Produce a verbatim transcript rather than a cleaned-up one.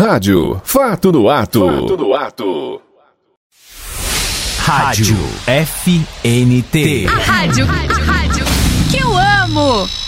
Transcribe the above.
Rádio Fato no Ato. Fato no Ato. Rádio F N T. A rádio, rádio, rádio que eu amo.